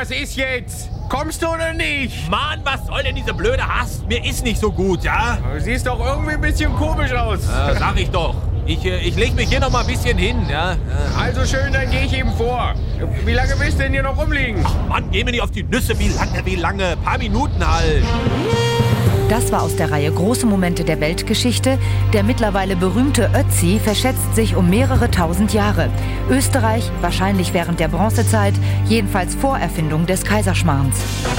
was ist jetzt? Kommst du oder nicht? Mann, was soll denn diese blöde Hast? Mir ist nicht so gut, ja? Du siehst doch irgendwie ein bisschen komisch aus. Sag ich doch. Ich leg mich hier noch mal ein bisschen hin, ja? Also schön, dann gehe ich eben vor. Wie lange willst du denn hier noch rumliegen? Ach Mann, geh mir nicht auf die Nüsse. Wie lange? Paar Minuten halt. Das war aus der Reihe Große Momente der Weltgeschichte. Der mittlerweile berühmte Ötzi verschätzt sich um mehrere tausend Jahre. Österreich, wahrscheinlich während der Bronzezeit, jedenfalls vor Erfindung des Kaiserschmarrns.